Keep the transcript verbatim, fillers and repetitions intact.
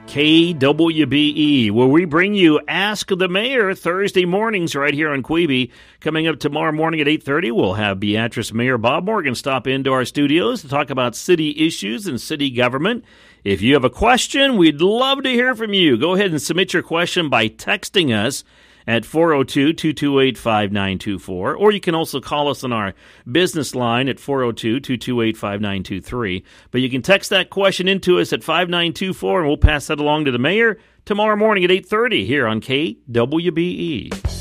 K W B E, where we bring you Ask the Mayor Thursday mornings right here on Queeby. Coming up tomorrow morning at eight thirty, we'll have Beatrice Mayor Bob Morgan stop into our studios to talk about city issues and city government. If you have a question, we'd love to hear from you. Go ahead and submit your question by texting us at four oh two, two two eight, five nine two four, or you can also call us on our business line at four oh two, two two eight, five nine two three. But you can text that question into us at five nine two four, and we'll pass that along to the mayor tomorrow morning at eight thirty here on K W B E.